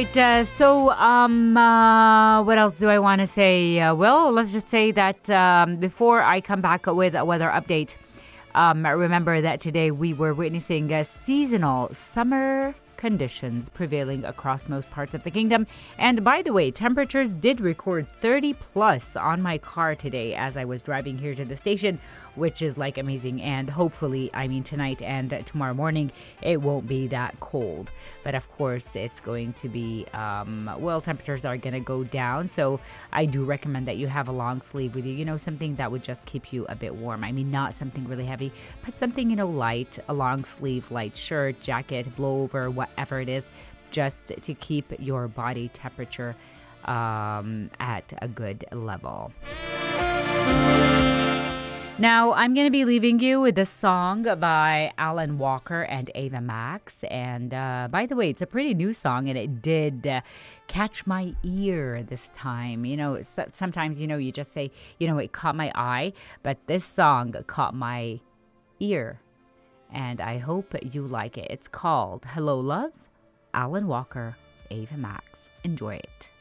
right. What else do I want to say? Well, let's just say that before I come back with a weather update, remember that today we were witnessing seasonal summer conditions prevailing across most parts of the kingdom. And by the way, temperatures did record 30 plus on my car today as I was driving here to the station, which is like amazing. And hopefully, tonight and tomorrow morning, it won't be that cold. But of course, it's going to be, temperatures are going to go down. So I do recommend that you have a long sleeve with you, something that would just keep you a bit warm. Not something really heavy, but something, light, a long sleeve, light shirt, jacket, blowover, whatever it is, just to keep your body temperature at a good level. Now, I'm going to be leaving you with a song by Alan Walker and Ava Max. And by the way, it's a pretty new song, and it did catch my ear this time. Sometimes, you just say, it caught my eye, but this song caught my ear. And I hope you like it. It's called Hello Love, Alan Walker, Ava Max. Enjoy it.